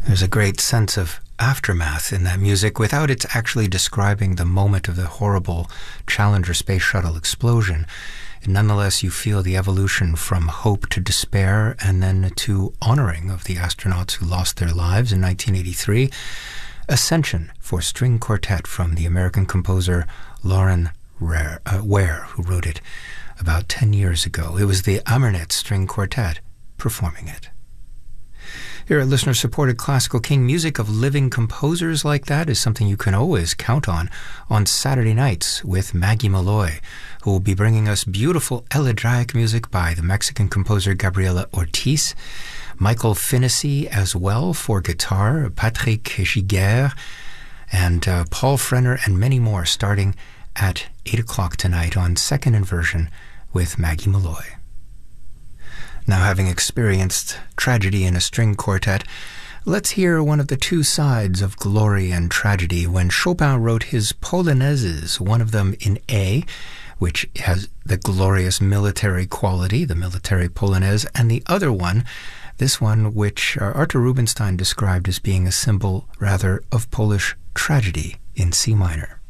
There's a great sense of aftermath in that music without it actually describing the moment of the horrible Challenger space shuttle explosion. And nonetheless, you feel the evolution from hope to despair and then to honoring of the astronauts who lost their lives in 1983. Ascension for String Quartet from the American composer Loren Ware, who wrote it about 10 years ago. It was the Amarnet String Quartet performing it. Here at listener-supported Classical King, music of living composers like that is something you can always count on Saturday nights with Maggie Malloy, who will be bringing us beautiful elegiac music by the Mexican composer Gabriela Ortiz, Michael Finnessy as well for guitar, Patrick Giguère, and Paul Frenner, and many more starting at 8 o'clock tonight on Second Inversion with Maggie Malloy. Now, having experienced tragedy in a string quartet, let's hear one of the two sides of glory and tragedy when Chopin wrote his Polonaises, one of them in A, which has the glorious military quality, the military Polonaise, and the other one, this one which Arthur Rubinstein described as being a symbol, rather, of Polish tragedy in C minor.